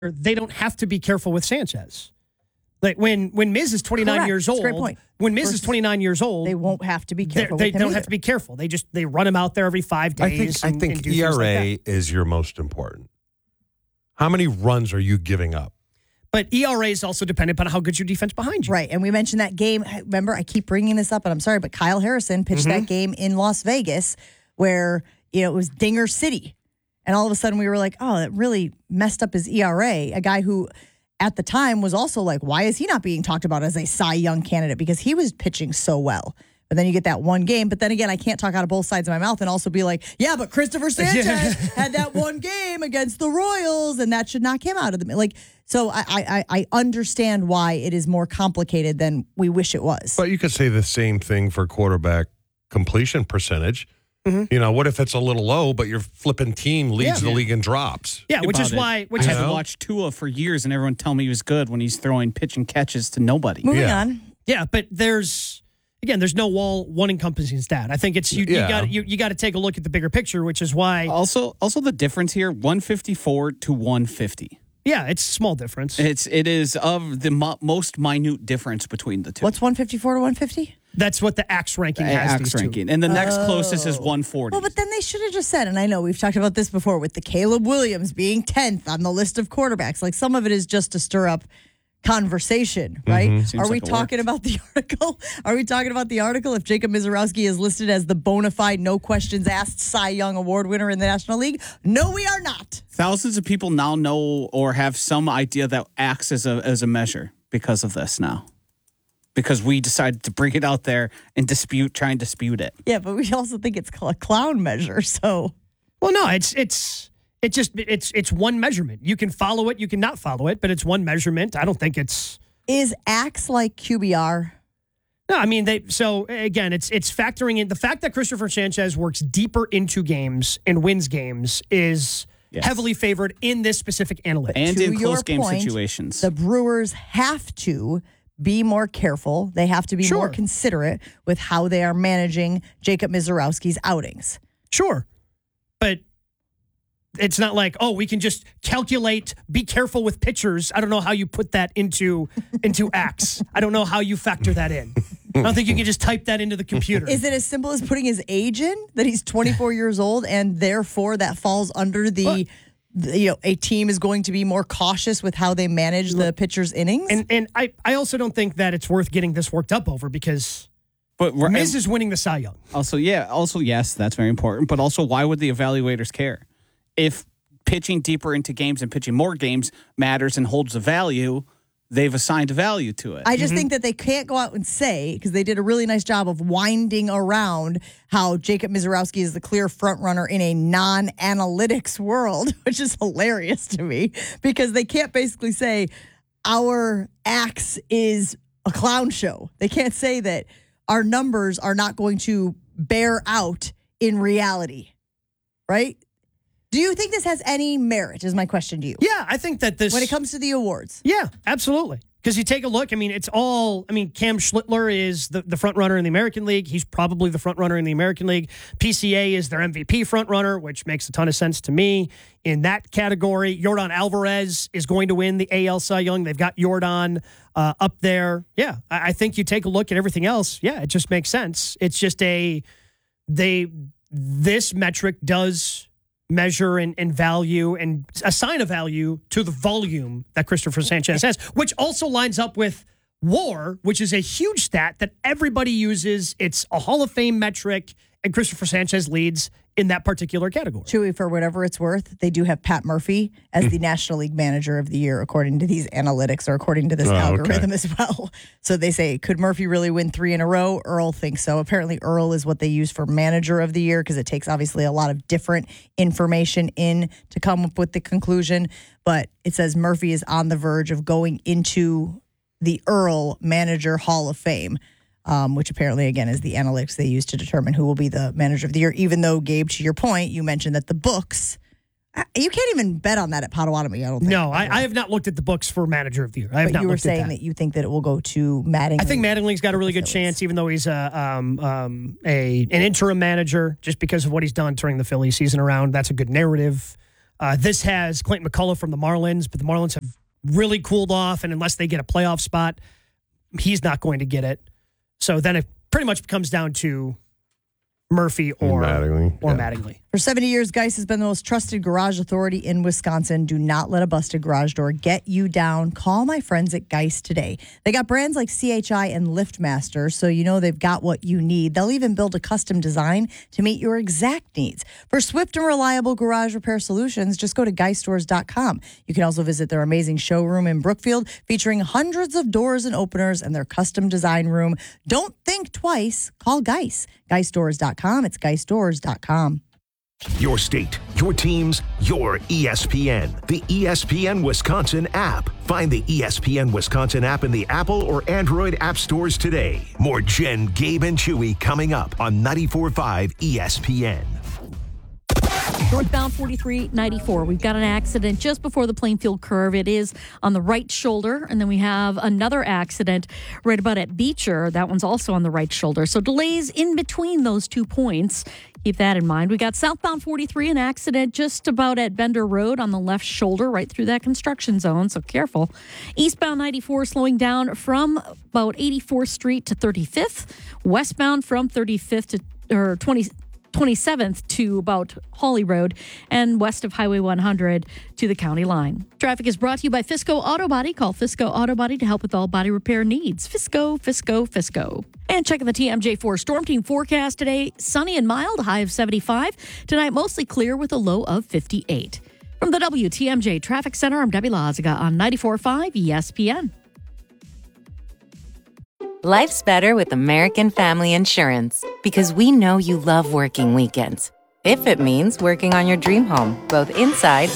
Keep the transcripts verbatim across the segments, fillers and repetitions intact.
they don't have to be careful with Sanchez. Like when when Miz is twenty-nine Correct. years That's old, a great point. when Miz Versus is twenty-nine years old, they won't have to be careful. They with him don't either. have to be careful. They just they run him out there every five I days. think and, I think and do E things R A like that. is your most important. How many runs are you giving up? But E R A is also dependent upon how good your defense behind you. Right. And we mentioned that game. Remember, I keep bringing this up, and I'm sorry, but Kyle Harrison pitched Mm-hmm. that game in Las Vegas where, you know, it was Dinger City. And all of a sudden we were like, oh, that really messed up his E R A. A guy who at the time was also like, why is he not being talked about as a Cy Young candidate? Because he was pitching so well. But then you get that one game. But then again, I can't talk out of both sides of my mouth and also be like, yeah, but Christopher Sanchez had that one game against the Royals, and that should knock him out of the like. So I, I I understand why it is more complicated than we wish it was. But you could say the same thing for quarterback completion percentage. Mm-hmm. You know, what if it's a little low, but your flipping team leads Yeah. the league in drops? Yeah, which About is it. why. Which I is had to know? watch Tua for years, and everyone tell me he was good when he's throwing pitch and catches to nobody. Moving Yeah. on. yeah, but there's again, there's no all one encompassing stat. I think it's you. Yeah. You got you, you got to take a look at the bigger picture, which is why. Also, also the difference here: one fifty-four to one fifty. Yeah, it's a small difference. It's it is of the mo- most minute difference between the two. What's one fifty-four to one fifty? That's what the Axe ranking The has. Axe these two. ranking, and the next closest is one forty. Well, but then they should have just said, and I know we've talked about this before with the Caleb Williams being tenth on the list of quarterbacks. Like some of it is just to stir up conversation, right? Seems Are we like it talking worked. about the article? Are we talking about the article if Jacob Mizorowski is listed as the bona fide, no questions asked Cy Young Award winner in the National League? No, we are not. Thousands of people now know or have some idea that acts as a as a measure because of this now. Because we decided to bring it out there and dispute, try and dispute it. Yeah, but we also think it's a clown measure, so. Well, no, it's it's it just it's it's one measurement. You can follow it, you can not follow it, but it's one measurement. I don't think it's Is Axe like Q B R? no. I mean, they so again, it's it's factoring in the fact that Christopher Sanchez works deeper into games and wins games is Yes. heavily favored in this specific analytics. And To in your close game point, situations. The Brewers have to be more careful. They have to be Sure. more considerate with how they are managing Jacob Mizorowski's outings. Sure, but it's not like, oh, we can just calculate, be careful with pitchers. I don't know how you put that into into Axe. I don't know how you factor that in. I don't think you can just type that into the computer. Is it as simple as putting his age in, that he's twenty-four years old, and therefore that falls under the, What? the, you know, a team is going to be more cautious with how they manage the pitcher's innings? and and I, I also don't think that it's worth getting this worked up over because but we're- Miz is winning the Cy Young. Also, yeah. Also, yes, that's very important. But also, why would the evaluators care? If pitching deeper into games and pitching more games matters and holds a value, they've assigned a value to it. I just think that they can't go out and say, because they did a really nice job of winding around how Jacob Mizorowski is the clear front runner in a non-analytics world, which is hilarious to me, because they can't basically say our Axe is a clown show. They can't say that our numbers are not going to bear out in reality, right? Do you think this has any merit, is my question to you, Yeah, I think that this when it comes to the awards? Yeah, absolutely. Because you take a look, I mean, it's all, I mean, Cam Schlittler is the, the front runner in the American League. He's probably the front runner in the American League. P C A is their M V P front runner, which makes a ton of sense to me in that category. Yordan Alvarez is going to win the A L Cy Young. They've got Yordan uh, up there. Yeah, I, I think you take a look at everything else. Yeah, it just makes sense. It's just a, they, this metric does measure and, and value and assign a value to the volume that Christopher Sanchez has, which also lines up with WAR, which is a huge stat that everybody uses. It's a Hall of Fame metric, and Christopher Sanchez leads in that particular category. Chewy, for whatever it's worth, they do have Pat Murphy as the National League Manager of the Year, according to these analytics or according to this Oh, okay. algorithm as well. So they say, could Murphy really win three in a row? Earl thinks so. Apparently, Earl is what they use for Manager of the Year because it takes obviously a lot of different information in to come up with the conclusion. But it says Murphy is on the verge of going into the Earl Manager Hall of Fame. Um, which apparently, again, is the analytics they use to determine who will be the manager of the year. Even though, Gabe, to your point, you mentioned that the books, uh, you can't even bet on that at Potawatomi, I don't think. No, I, I have not looked at the books for Manager of the Year. I have But not you were looked saying at that. that. you think that it will go to Mattingly. I think Mattingly's got a really good Phillies. chance, even though he's a, um, um, a an interim manager, just because of what he's done during the Phillies season around. That's a good narrative. Uh, this has Clayton McCullough from the Marlins, but the Marlins have really cooled off, and unless they get a playoff spot, he's not going to get it. So then it pretty much comes down to Murphy or Mattingly. or Yeah. Mattingly. For seventy years, Geist has been the most trusted garage authority in Wisconsin. Do not let a busted garage door get you down. Call my friends at Geist today. They got brands like C H I and LiftMaster, so you know they've got what you need. They'll even build a custom design to meet your exact needs. For swift and reliable garage repair solutions, just go to geist doors dot com. You can also visit their amazing showroom in Brookfield, featuring hundreds of doors and openers and their custom design room. Don't think twice. Call Geist. geist doors dot com. It's geist doors dot com. Your state, your teams, your E S P N. The E S P N Wisconsin app. Find the E S P N Wisconsin app in the Apple or Android app stores today. More Jen, Gabe, and Chewy coming up on ninety-four point five E S P N. Northbound forty-three ninety-four. We've got an accident just before the Plainfield curve. It is on the right shoulder. And then we have another accident right about at Beecher. That one's also on the right shoulder. So delays in between those two points. Keep that in mind. We got southbound forty-three, an accident just about at Bender Road on the left shoulder, right through that construction zone. So careful. Eastbound ninety-four slowing down from about eighty-fourth Street to thirty-fifth. Westbound from thirty-fifth to or twenty. twenty-seventh to about Hawley Road, and west of Highway one hundred to the county line. Traffic is brought to you by Fisco Auto Body. Call Fisco Auto Body to help with all body repair needs. Fisco, Fisco, Fisco. And checking the T M J four Storm Team forecast today. Sunny and mild, high of seventy-five. Tonight, mostly clear with a low of fifty-eight. From the W T M J Traffic Center, I'm Debbie Laziga on ninety-four point five E S P N. Life's better with American Family Insurance because we know you love working weekends. If it means working on your dream home, both inside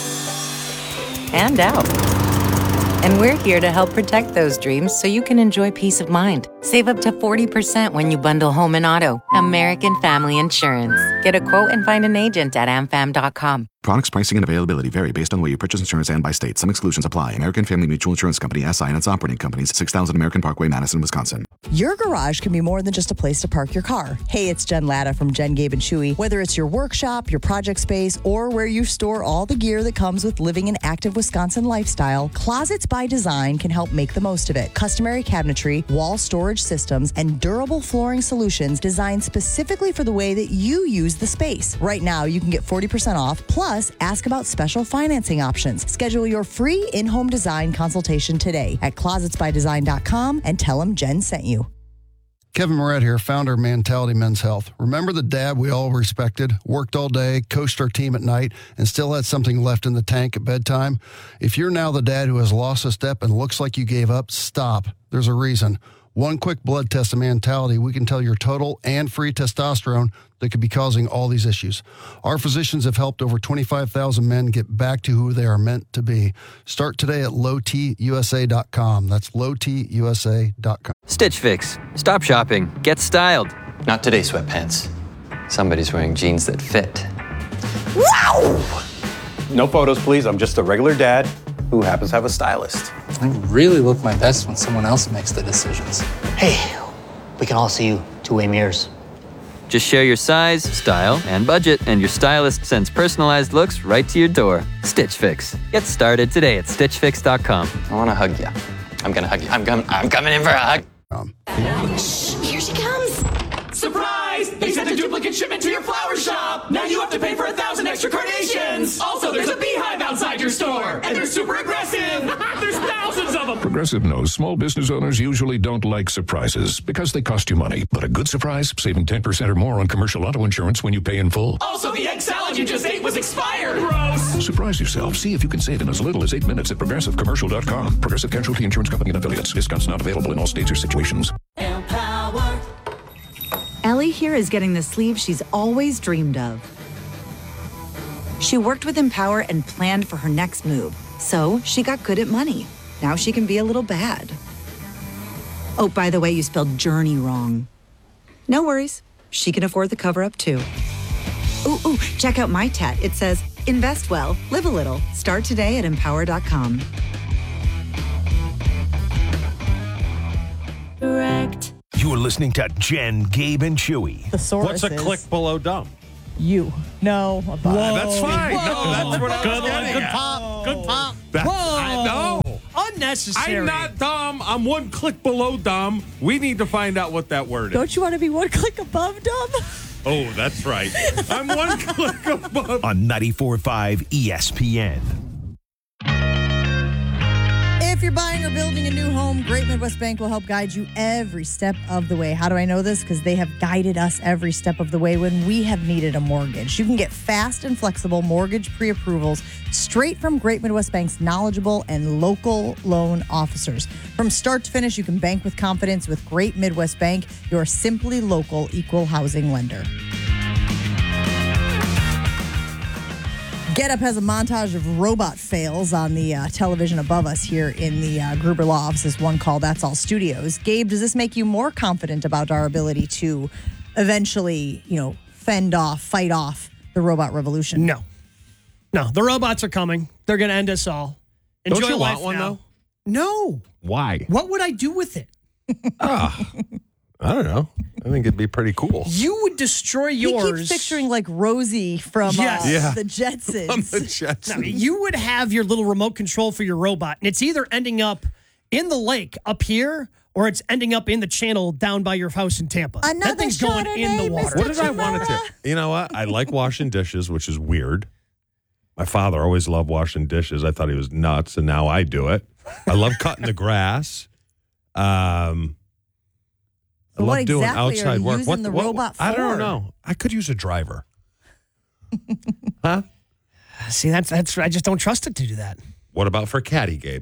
and out. And we're here to help protect those dreams so you can enjoy peace of mind. Save up to forty percent when you bundle home and auto. American Family Insurance. Get a quote and find an agent at am fam dot com. Products, pricing, and availability vary based on the way you purchase insurance and by state. Some exclusions apply. American Family Mutual Insurance Company, S I and its operating companies, six thousand American Parkway, Madison, Wisconsin. Your garage can be more than just a place to park your car. Hey, it's Jen Latta from Jen, Gabe, and Chewy. Whether it's your workshop, your project space, or where you store all the gear that comes with living an active Wisconsin lifestyle, Closets by Design can help make the most of it. Customary cabinetry, wall storage systems, and durable flooring solutions designed specifically for the way that you use the space. Right now, you can get forty percent off, plus ask about special financing options. Schedule your free in-home design consultation today at closets by design dot com and tell them Jen sent you. Kevin Moret here, founder of Mentality Men's Health. Remember the dad we all respected, worked all day, coached our team at night, and still had something left in the tank at bedtime? If you're now the dad who has lost a step and looks like you gave up, stop. There's a reason. One quick blood test of Mentality, we can tell your total and free testosterone that could be causing all these issues. Our physicians have helped over twenty-five thousand men get back to who they are meant to be. Start today at low t u s a dot com. That's low t u s a dot com. Stitch Fix. Stop shopping. Get styled. Not today, sweatpants. Somebody's wearing jeans that fit. Wow! No photos, please. I'm just a regular dad who happens to have a stylist. I really look my best when someone else makes the decisions. Hey, we can all see you two-way mirrors. Just share your size, style, and budget, and your stylist sends personalized looks right to your door. Stitch Fix. Get started today at stitch fix dot com. I want to hug you. I'm going to hug you. I'm, com- I'm coming in for a hug. Um, Shh, here she comes. Surprise! They sent a duplicate shipment to your flower shop. Now you have to pay for a thousand extra carnations. Also, there's a beehive outside your store, and they're super aggressive. There's thousands of them. Progressive knows small business owners usually don't like surprises because they cost you money. But a good surprise, saving ten percent or more on commercial auto insurance when you pay in full. Also, the egg salad you just ate was expired. Gross. Surprise yourself. See if you can save in as little as eight minutes at progressive commercial dot com. Progressive Casualty Insurance Company and affiliates. Discounts not available in all states or situations. Empower. Ellie here is getting the sleeve she's always dreamed of. She worked with Empower and planned for her next move, so she got good at money. Now she can be a little bad. Oh, by the way, you spelled journey wrong. No worries. She can afford the cover-up, too. Ooh, ooh, check out my tat. It says, invest well, live a little. Start today at empower dot com. Correct. You're listening to Jen, Gabe, and Chewy. Thesaurus What's a is- click below dumb? You. No. Above. That's fine. No, that's what I was Good, getting good at. pop. Good pop. That's, Whoa. I know. Unnecessary. I'm not dumb. I'm one click below dumb. We need to find out what that word is. Don't you want to be one click above dumb? Oh, that's right. I'm one click above. On ninety-four point five E S P N. If you're buying or building a new home, Great Midwest Bank will help guide you every step of the way. How do I know this? Because they have guided us every step of the way when we have needed a mortgage. You can get fast and flexible mortgage pre-approvals straight from Great Midwest Bank's knowledgeable and local loan officers. From start to finish, you can bank with confidence with Great Midwest Bank, your simply local equal housing lender. Get Up has a montage of robot fails on the uh, television above us here in the uh, Gruber Law Office's One Call That's All studios. Gabe, does this make you more confident about our ability to eventually, you know, fend off, fight off the robot revolution? No. No, the robots are coming. They're going to end us all. Enjoy Don't you life want one, now. though? No. Why? What would I do with it? Ah, I don't know. I think it'd be pretty cool. You would destroy yours. He keeps picturing like Rosie from Yes. uh, Yeah. the Jetsons. From the Jetsons. No, you would have your little remote control for your robot, and it's either ending up in the lake up here or it's ending up in the channel down by your house in Tampa. Another that thing's going Chardonnay, in the water. Mister What did I want it to? You know what? I like washing dishes, which is weird. My father always loved washing dishes. I thought he was nuts, and now I do it. I love cutting the grass. Um, I So love what doing exactly are outside you work. using the robot I for? don't know. I could use a driver. Huh? See, that's that's. I just don't trust it to do that. What about for caddy, Gabe?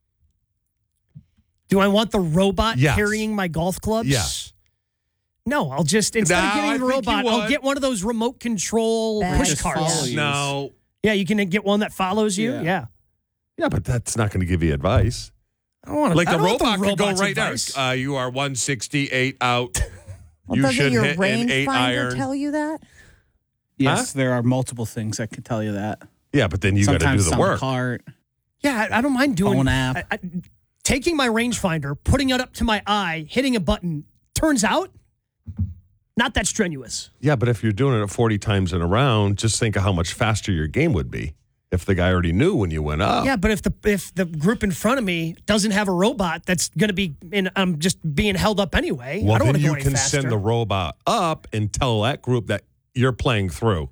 Do I want the robot Yes. carrying my golf clubs? Yes. No, I'll just instead No, of getting I the think you robot, I'll would. get one of those remote control That push just carts. follow you. No. Yeah, you can get one that follows you. Yeah. Yeah. Yeah, but that's not going to give you advice. I don't want Like I the don't want robot could go robot's right advice. there. Uh, you are one sixty-eight out. Well, you doesn't should your hit an eight rangefinder iron. tell you that? Yes, there are multiple things that can tell you that. Yeah, but then you got to do Sometimes the it's on work. cart. Yeah, I, I don't mind doing Phone app. I, I, taking my rangefinder, putting it up to my eye, hitting a button. Turns out, not that strenuous. Yeah, but if you're doing it forty times in a round, just think of how much faster your game would be if the guy already knew when you went up. Yeah, but if the if the group in front of me doesn't have a robot that's going to be, and I'm just being held up anyway. Well, I don't want then to go you any can faster. send the robot up and tell that group that you're playing through.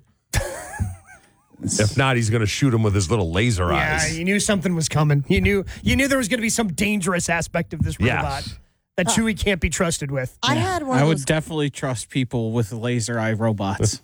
If not, he's going to shoot him with his little laser Yeah, eyes. you knew something was coming. You knew you knew there was going to be some dangerous aspect of this Yes. robot that Chewie can't be trusted with. I had one I of would those. definitely trust people with laser eye robots.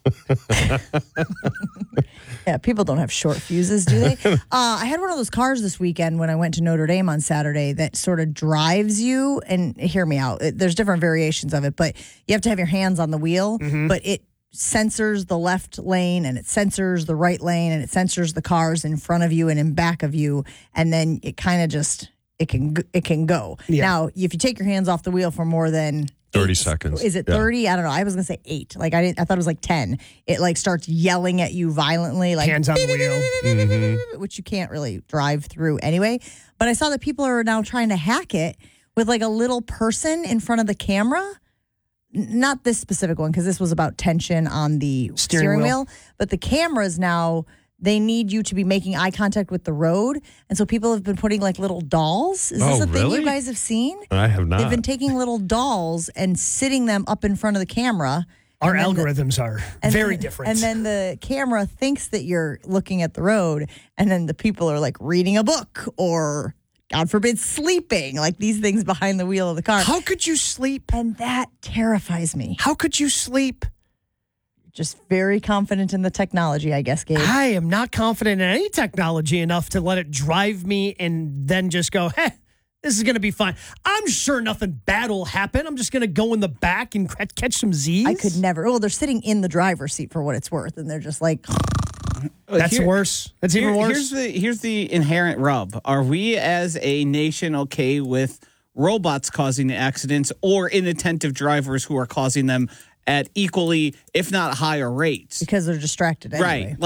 Yeah, people don't have short fuses, do they? uh, I had one of those cars this weekend when I went to Notre Dame on Saturday that sort of drives you. And hear me out. It- There's different variations of it, but you have to have your hands on the wheel. But it sensors the left lane and it sensors the right lane and it sensors the cars in front of you and in back of you. And then it kind of just it can g- it can go. Yeah. Now, if you take your hands off the wheel for more than thirty eight- seconds. Is it Yeah. thirty? I don't know. I was gonna say eight. Like I didn't. I thought it was like ten. It like starts yelling at you violently, like Hands on the wheel. Mm-hmm. which you can't really drive through anyway. But I saw that people are now trying to hack it with like a little person in front of the camera. N- Not this specific one because this was about tension on the steering, Steering wheel. wheel. But the cameras now. They need you to be making eye contact with the road. And so people have been putting like little dolls. Is this Oh, a thing really? you guys have seen? I have not. They've been taking little dolls and sitting them up in front of the camera. Our And then the- algorithms are and very then- different. And then the camera thinks that you're looking at the road, and then the people are like reading a book or, God forbid, sleeping, like these things behind the wheel of the car. How could you sleep? And that terrifies me. How could you sleep? Just very confident in the technology, I guess, Gabe. I am not confident in any technology enough to let it drive me and then just go, hey, this is going to be fine. I'm sure nothing bad will happen. I'm just going to go in the back and c- catch some Z's. I could never. Well, they're sitting in the driver's seat for what it's worth, and they're just like, That's Here- worse. That's even Here- worse. Here's the here's the inherent rub. Are we as a nation okay with robots causing the accidents or inattentive drivers who are causing them at equally, if not higher rates? because they're distracted anyway. Right. Like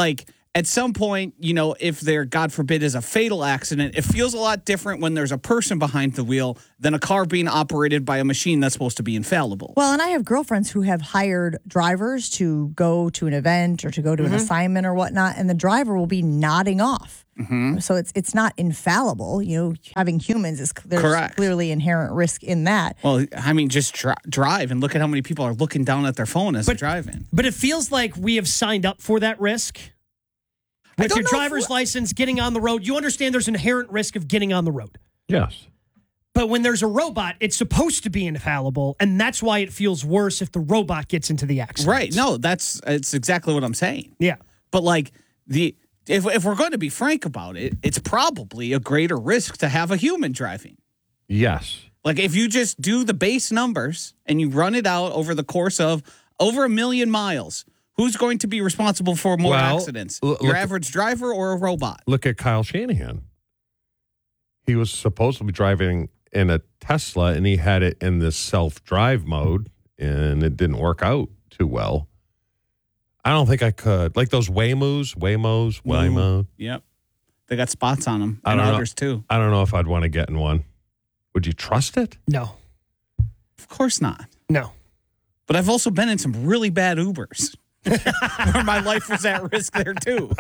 at some point, you know, if there, God forbid, is a fatal accident, it feels a lot different when there's a person behind the wheel than a car being operated by a machine that's supposed to be infallible. Well, and I have girlfriends who have hired drivers to go to an event or to go to Mm-hmm. an assignment or whatnot, and the driver will be nodding off. Mm-hmm. So it's it's not infallible. You know, having humans is there's Correct. clearly inherent risk in that. Well, I mean, just dri- drive and look at how many people are looking down at their phone as they're driving. But it feels like we have signed up for that risk. With your driver's license, getting on the road, you understand there's inherent risk of getting on the road. Yes. But when there's a robot, it's supposed to be infallible, and that's why it feels worse if the robot gets into the accident. Right. No, that's it's exactly what I'm saying. Yeah. But like the if if we're going to be frank about it, it's probably a greater risk to have a human driving. Yes. Like if you just do the base numbers and you run it out over the course of over a million miles, who's going to be responsible for more Well, accidents? l- Your look- average driver or a robot? Look at Kyle Shanahan. He was supposed to be driving in a Tesla, and he had it in this self-drive mode, and it didn't work out too well. I don't think I could. Like those Waymos, Waymos, Waymo. Yep. They got spots on them I and don't know. others too. I don't know if I'd want to get in one. Would you trust it? No. Of course not. No. But I've also been in some really bad Ubers where my life was at risk there too.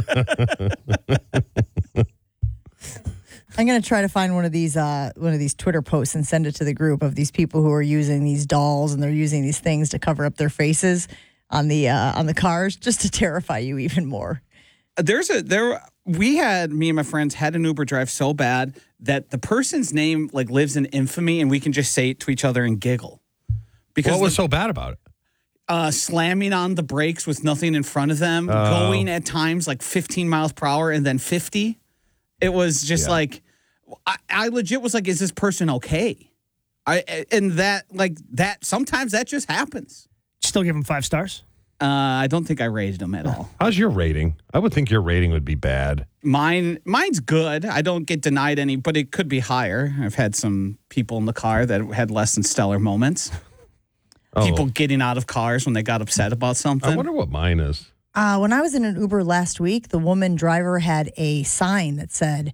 I'm going to try to find one of these uh, one of these Twitter posts and send it to the group of these people who are using these dolls and they're using these things to cover up their faces on the uh, on the cars just to terrify you even more. There's a there we had me and my friends had an Uber drive so bad that the person's name like lives in infamy, and we can just say it to each other and giggle. Because What was the- so bad about it? uh, slamming on the brakes with nothing in front of them, Oh. going at times like fifteen miles per hour and then fifty. It was just Yeah. like, I, I legit was like, is this person okay? I and that like that sometimes that just happens. Still give him five stars. Uh, I don't think I rated them at all. How's your rating? I would think your rating would be bad. Mine, mine's good. I don't get denied any, but it could be higher. I've had some people in the car that had less than stellar moments. Oh. People getting out of cars when they got upset about something. I wonder what mine is. Uh, when I was in an Uber last week, the woman driver had a sign that said,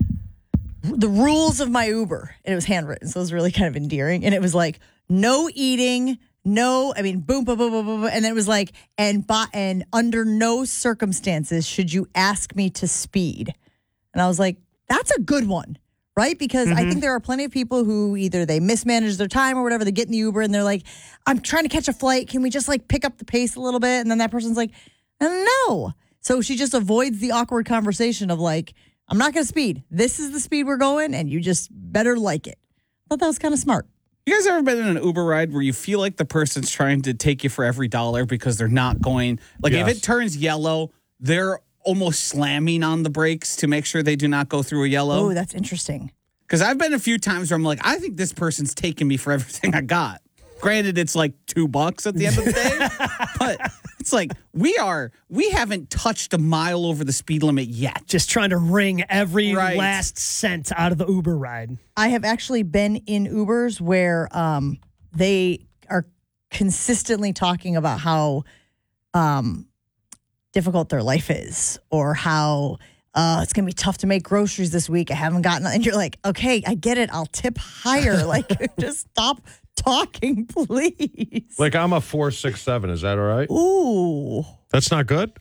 the rules of my Uber. And it was handwritten, so it was really kind of endearing. And it was like, no eating, no, I mean, boom, boom, boom, boom, boom. And then it was like, and, by, and under no circumstances should you ask me to speed. And I was like, that's a good one, right? Because I think there are plenty of people who either they mismanage their time or whatever, they get in the Uber and they're like, I'm trying to catch a flight. Can we just like pick up the pace a little bit? And then that person's like, no. So she just avoids the awkward conversation of like, I'm not going to speed. This is the speed we're going, and you just better like it. I thought that was kind of smart. You guys ever been in an Uber ride where you feel like the person's trying to take you for every dollar because they're not going, like Yes. if it turns yellow, they're almost slamming on the brakes to make sure they do not go through a yellow? Oh, that's interesting. Because I've been a few times where I'm like, I think this person's taking me for everything I got. Granted, it's like two bucks at the end of the day, but it's like we are, we haven't touched a mile over the speed limit yet. Just trying to wring every Right. last cent out of the Uber ride. I have actually been in Ubers where um, they are consistently talking about how um, difficult their life is or how uh, it's going to be tough to make groceries this week. I haven't gotten, and you're like, okay, I get it. I'll tip higher. Like, just stop talking, please. Like I'm a four six seven. Is that all right? Ooh, That's not good.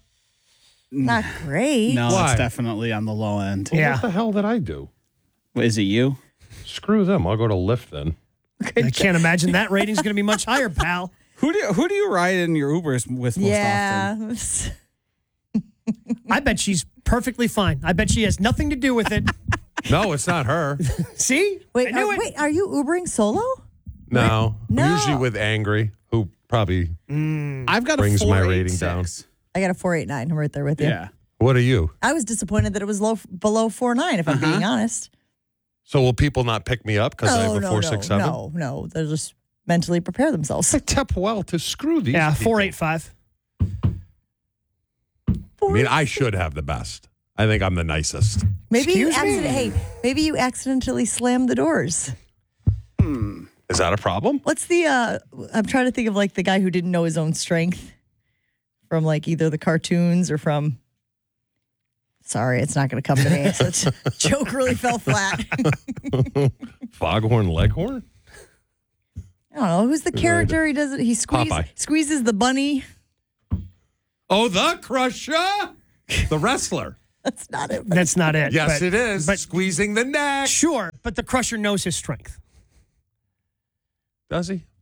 not great. No, Why? it's definitely on the low end. Well, Yeah. What the hell did I do? Is it you? Screw them. I'll go to Lyft then. I can't imagine that rating's going to be much higher, pal. Who do you, who do you ride in your Ubers with most Yeah. often? I bet she's perfectly fine. I bet she has nothing to do with it. No, it's not her. See? Wait, I knew are, it. wait, are you Ubering solo? No. No. I'm usually with Angry, who probably I've got a brings my four rating eight down. six. I got a four eight nine. I'm right there with you. Yeah. What are you? I was disappointed that it was low below four nine. If I'm Uh-huh. being honest. So will people not pick me up because I have a no, four no, six seven? no, no. They'll just mentally prepare themselves. I tip well to screw these. Yeah, people. four eight five. I mean, I should have the best. I think I'm the nicest. Maybe you Excuse me? accident, hey, maybe you accidentally slammed the doors. Is that a problem? What's the uh I'm trying to think of like the guy who didn't know his own strength from like either the cartoons or from Sorry, it's not going to come to me. So it's, joke really fell flat. Foghorn Leghorn? I don't know. Who's the character? He does it. He squeeze, squeezes the bunny. Oh, the Crusher? The wrestler. That's not it. That's not it. Yes, but, it is. But Squeezing the neck. Sure, but the Crusher knows his strength. Does he?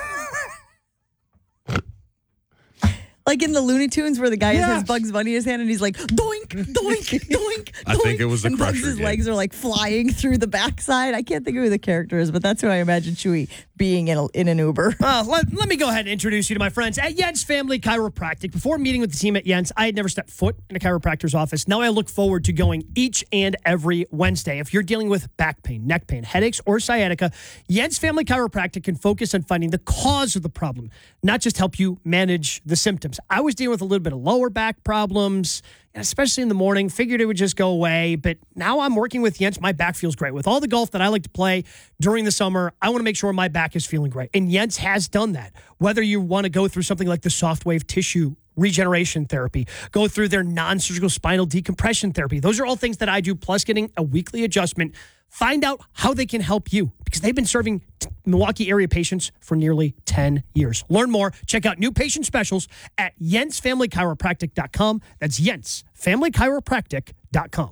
Like in the Looney Tunes where the guy Yes. has Bugs Bunny in his hand and he's like, doink, doink, doink, I think doink. it was the and Crusher Bugs' game. legs are like flying through the backside. I can't think of who the character is, but that's who I imagine Chewie being in, a, in an Uber. Uh, let, let me go ahead and introduce you to my friends at Jens Family Chiropractic. Before meeting with the team at Jens, I had never stepped foot in a chiropractor's office. Now I look forward to going each and every Wednesday. If you're dealing with back pain, neck pain, headaches, or sciatica, Jens Family Chiropractic can focus on finding the cause of the problem, not just help you manage the symptoms. I was dealing with a little bit of lower back problems, and especially in the morning, figured it would just go away. But now I'm working with Jens. My back feels great. With all the golf that I like to play during the summer, I want to make sure my back is feeling great. And Jens has done that. Whether you want to go through something like the soft wave tissue regeneration therapy, go through their non-surgical spinal decompression therapy. Those are all things that I do, plus getting a weekly adjustment. Find out how they can help you because they've been serving Milwaukee area patients for nearly ten years. Learn more. Check out new patient specials at jens family chiropractic dot com. That's jens family chiropractic dot com.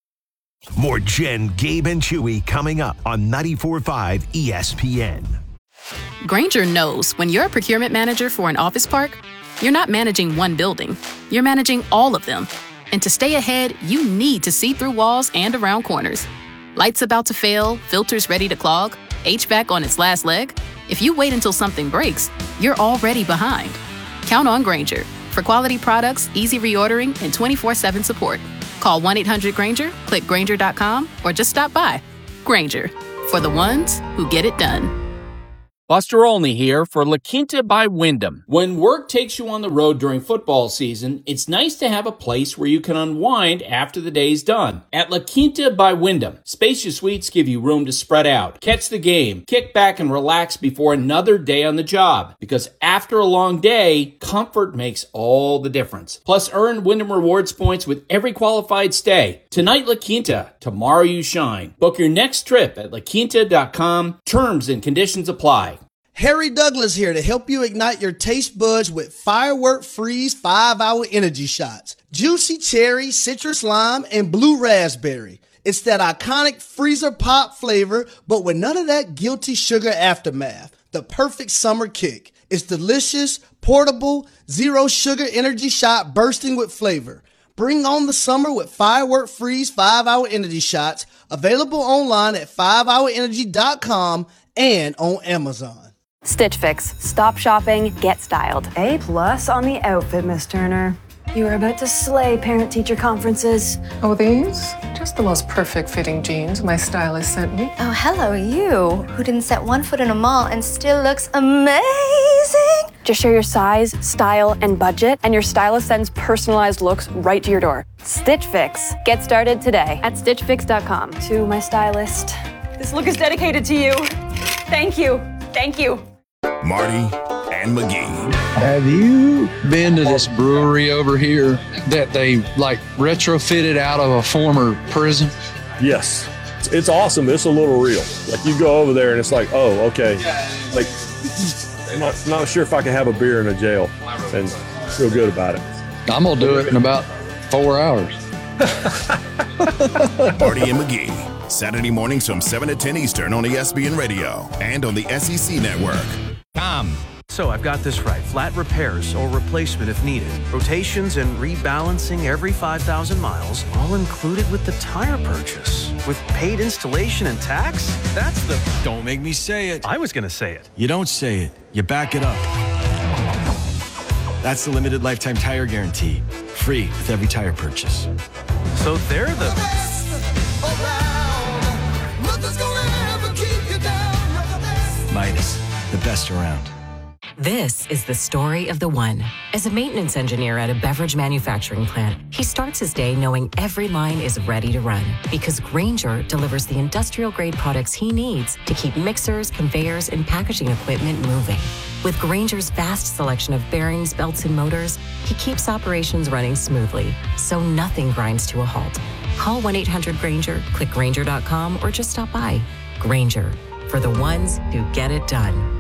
More Jen, Gabe, and Chewy coming up on ninety-four point five E S P N. Grainger knows when you're a procurement manager for an office park, you're not managing one building. You're managing all of them. And to stay ahead, you need to see through walls and around corners. Lights about to fail, filters ready to clog, H V A C on its last leg? If you wait until something breaks, you're already behind. Count on Grainger for quality products, easy reordering, and twenty-four seven support. Call one eight hundred Grainger, click Grainger dot com, or just stop by. Grainger, for the ones who get it done. Buster Olney here for La Quinta by Wyndham. When work takes you on the road during football season, it's nice to have a place where you can unwind after the day's done. At La Quinta by Wyndham, spacious suites give you room to spread out, catch the game, kick back and relax before another day on the job. Because after a long day, comfort makes all the difference. Plus, earn Wyndham Rewards points with every qualified stay. Tonight, La Quinta. Tomorrow, you shine. Book your next trip at la quinta dot com. Terms and conditions apply. Harry Douglas here to help you ignite your taste buds with Firework Freeze five hour energy shots. Juicy cherry, citrus lime, and blue raspberry. It's that iconic freezer pop flavor, but with none of that guilty sugar aftermath. The perfect summer kick. It's delicious, portable, zero sugar energy shot bursting with flavor. Bring on the summer with Firework Freeze five hour energy shots. Available online at five hour energy dot com and on Amazon. Stitch Fix. Stop shopping, get styled. A plus on the outfit, Miss Turner. You are about to slay parent-teacher conferences. Oh, these? Just the most perfect fitting jeans my stylist sent me. Oh, hello, you, who didn't set one foot in a mall and still looks amazing. Just share your size, style, and budget, and your stylist sends personalized looks right to your door. Stitch Fix. Get started today at stitch fix dot com. To my stylist, this look is dedicated to you. Thank you. Thank you. Marty and McGee. Have you been to this brewery over here that they like retrofitted out of a former prison? Yes. It's awesome. It's a little real. Like you go over there and it's like, oh, okay. Like, I'm not, not sure if I can have a beer in a jail and feel good about it. I'm going to do it in about four hours. Marty and McGee. Saturday mornings from seven to ten Eastern on E S P N Radio and on the S E C Network. Tom. So I've got this right. Flat repairs or replacement if needed. Rotations and rebalancing every five thousand miles, all included with the tire purchase. With paid installation and tax? That's the... Don't make me say it. I was going to say it. You don't say it. You back it up. That's the limited lifetime tire guarantee. Free with every tire purchase. So they're the... Midas, the best around. This is the story of the one. As a maintenance engineer at a beverage manufacturing plant, he starts his day knowing every line is ready to run because Grainger delivers the industrial-grade products he needs to keep mixers, conveyors, and packaging equipment moving. With Grainger's vast selection of bearings, belts, and motors, he keeps operations running smoothly, so nothing grinds to a halt. Call one eight hundred Grainger, click Grainger dot com, or just stop by. Grainger, for the ones who get it done.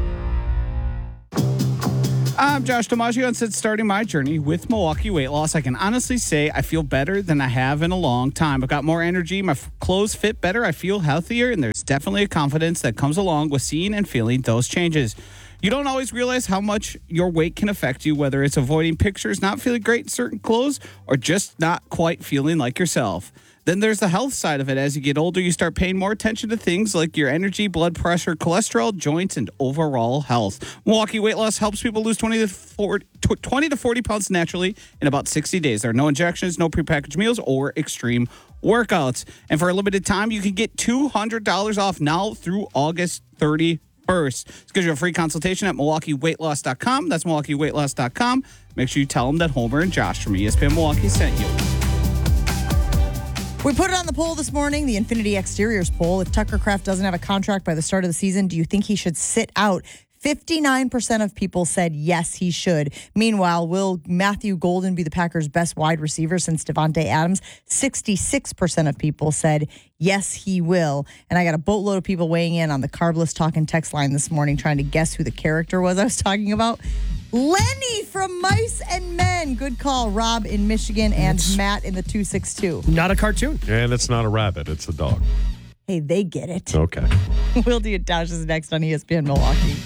I'm Josh DiMaggio, and since starting my journey with Milwaukee Weight Loss, I can honestly say I feel better than I have in a long time. I've got more energy, my f- clothes fit better, I feel healthier, and there's definitely a confidence that comes along with seeing and feeling those changes. You don't always realize how much your weight can affect you, whether it's avoiding pictures, not feeling great in certain clothes, or just not quite feeling like yourself. Then there's the health side of it. As you get older, you start paying more attention to things like your energy, blood pressure, cholesterol, joints, and overall health. Milwaukee Weight Loss helps people lose twenty to forty pounds naturally in about sixty days. There are no injections, no prepackaged meals, or extreme workouts. And for a limited time, you can get two hundred dollars off now through August thirty-first. Schedule a free consultation at Milwaukee Weight Loss dot com. That's Milwaukee Weight Loss dot com. Make sure you tell them that Homer and Josh from E S P N Milwaukee sent you. We put it on the poll this morning, the Infinity Exteriors poll. If Tucker Kraft doesn't have a contract by the start of the season, do you think he should sit out? fifty-nine percent of people said yes, he should. Meanwhile, will Matthew Golden be the Packers' best wide receiver since Devontae Adams? sixty-six percent of people said yes, he will. And I got a boatload of people weighing in on the Carbless Talking text line this morning trying to guess who the character was I was talking about. Lenny from Mice and Men. Good call. Rob in Michigan and it's Matt in the two six two. Not a cartoon. And it's not a rabbit. It's a dog. Hey, they get it. Okay. Will D and Dash is next on E S P N Milwaukee.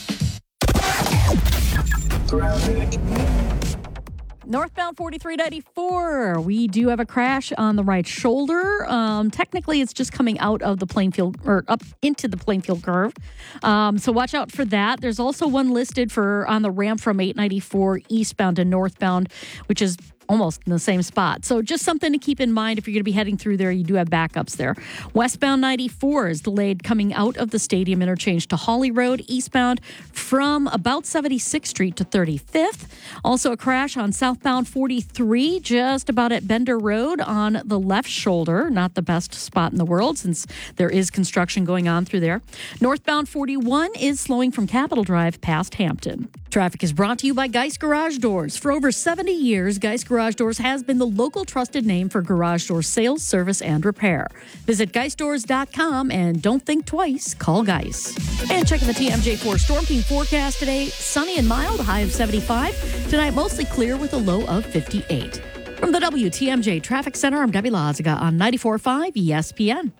Northbound forty-three ninety-four. We do have a crash on the right shoulder. Um, technically, it's just coming out of the Plainfield or up into the Plainfield curve. Um, so watch out for that. There's also one listed for on the ramp from eight ninety-four eastbound to northbound, which is almost in the same spot. So just something to keep in mind if you're going to be heading through there. You do have backups there. Westbound ninety-four is delayed coming out of the stadium interchange to Holly Road, eastbound from about seventy-sixth Street to thirty-fifth. Also a crash on southbound forty-three, just about at Bender Road on the left shoulder. Not the best spot in the world since there is construction going on through there. Northbound forty-one is slowing from Capitol Drive past Hampton. Traffic is brought to you by Geist Garage Doors. For over seventy years, Geist Garage Doors has been the local trusted name for garage door sales, service, and repair. Visit geist doors dot com and don't think twice, call Geist. And checking the T M J four Storm Team forecast today, sunny and mild, high of seventy-five. Tonight, mostly clear with a low of fifty-eight. From the W T M J Traffic Center, I'm Debbie Lazaga on ninety-four point five E S P N.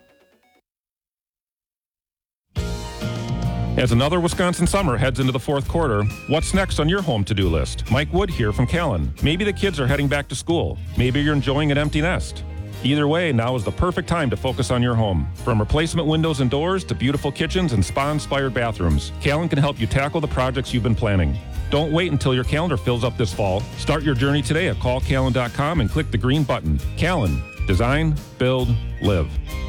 As another Wisconsin summer heads into the fourth quarter, what's next on your home to-do list? Mike Wood here from Callan. Maybe the kids are heading back to school. Maybe you're enjoying an empty nest. Either way, now is the perfect time to focus on your home. From replacement windows and doors to beautiful kitchens and spa-inspired bathrooms, Callan can help you tackle the projects you've been planning. Don't wait until your calendar fills up this fall. Start your journey today at call callan dot com and click the green button. Callan. Design, build, live.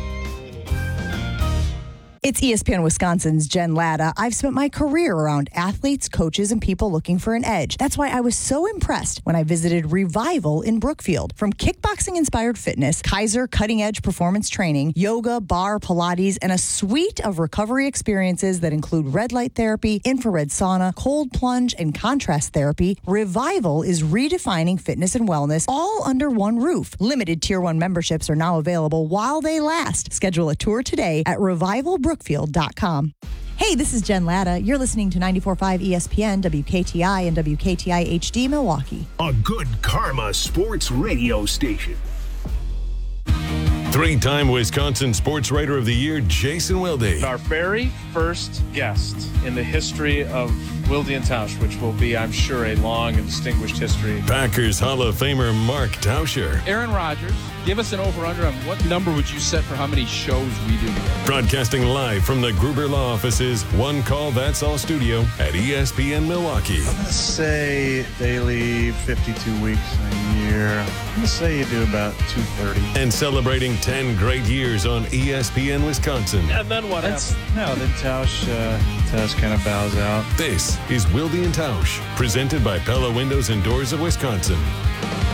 It's E S P N Wisconsin's Jen Latta. I've spent my career around athletes, coaches, and people looking for an edge. That's why I was so impressed when I visited Revival in Brookfield. From kickboxing-inspired fitness, Kaiser cutting-edge performance training, yoga, bar, Pilates, and a suite of recovery experiences that include red light therapy, infrared sauna, cold plunge, and contrast therapy, Revival is redefining fitness and wellness all under one roof. Limited Tier one memberships are now available while they last. Schedule a tour today at revival brookfield dot com. Hey, this is Jen Latta. You're listening to ninety-four point five E S P N, W K T I, and W K T I H D Milwaukee. A good karma sports radio station. Three-time Wisconsin Sports Writer of the Year, Jason Wilde. Our very first guest in the history of Wilde and Tausch, which will be, I'm sure, a long and distinguished history. Packers Hall of Famer Mark Tauscher. Aaron Rodgers Give us an over-under on what number would you set for how many shows we do together? Broadcasting live from the Gruber Law Offices, One Call That's All studio at E S P N Milwaukee. I'm going to say daily fifty-two weeks a year. I'm going to say you do about two thirty. And celebrating ten great years on E S P N Wisconsin. And then what That's, happens? no, then Tausch, uh, Tausch kind of bows out. This is Wilde and Tausch, presented by Pella Windows and Doors of Wisconsin.